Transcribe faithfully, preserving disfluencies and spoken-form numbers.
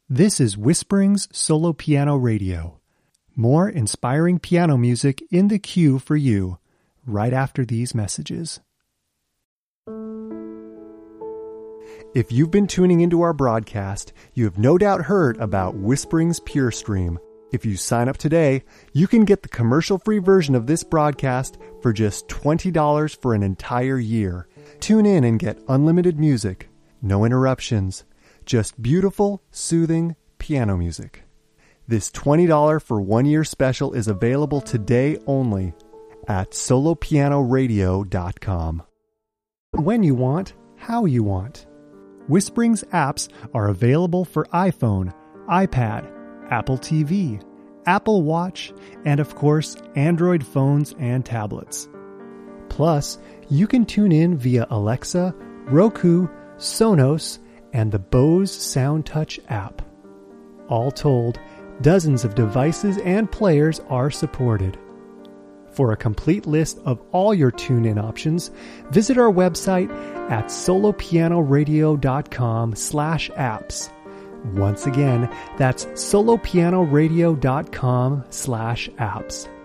This is Whisperings Solo Piano Radio. More inspiring piano music in the queue for you right after these messages. If you've been tuning into our broadcast, you have no doubt heard about Whisperings Pure Stream. If you sign up today, you can get the commercial-free version of this broadcast for just twenty dollars for an entire year. Tune in and get unlimited music, no interruptions, just beautiful, soothing piano music. This twenty dollars for one year special is available today only at solo piano radio dot com. When you want, how you want. Whisperings apps are available for iPhone, iPad, Apple T V, Apple Watch, and of course, Android phones and tablets. Plus, you can tune in via Alexa, Roku, Sonos, and the Bose SoundTouch app. All told, dozens of devices and players are supported. For a complete list of all your tune-in options, visit our website at solo piano radio dot com slash apps. Once again, that's solo piano radio dot com slash apps.